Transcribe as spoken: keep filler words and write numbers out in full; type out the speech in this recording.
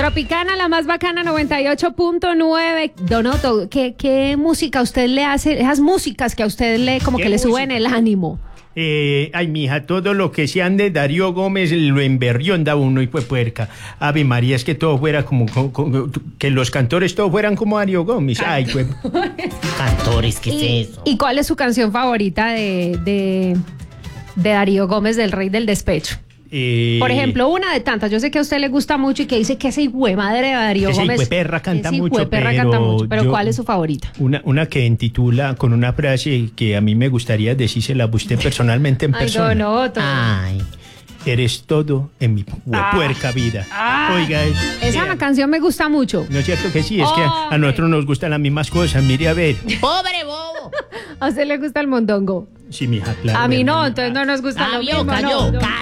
Tropicana, la más bacana, noventa y ocho punto nueve. Donoto, ¿qué, ¿qué música usted le hace? Esas músicas que a usted le como que le suben el ánimo. Eh, ay, mija, todo lo que sean de Darío Gómez lo emberrionda uno y pues puerca. Ave María, es que todo fuera como, como, como que los cantores todos fueran como Darío Gómez. Ay, pues. Cantores, ¿qué ¿Y, es eso? ¿Y cuál es su canción favorita de, de, de Darío Gómez, del Rey del Despecho? Eh, Por ejemplo, una de tantas. Yo sé que a usted le gusta mucho y que dice que ese hijo madre de Darío ese Gómez. hijueperra canta ese mucho, hijueperra pero canta mucho. Pero yo- ¿cuál es su favorita? Una, una que intitula con una frase que a mí me gustaría decírsela a usted personalmente en Ay, persona. Donoto. Ay, Eres todo en mi Ah. puerca vida. Ah. Oiga, es- Esa vea, canción me gusta mucho. ¿no es cierto que sí? Es que a, a Hombre. nosotros nos gustan las mismas cosas. Mire, a ver. pobre bobo. ¿A usted le gusta el mondongo? Sí, mija, claro. A mí no, hermano. entonces no nos gusta Ah, lo vio, mismo. cayó, no, no. ca-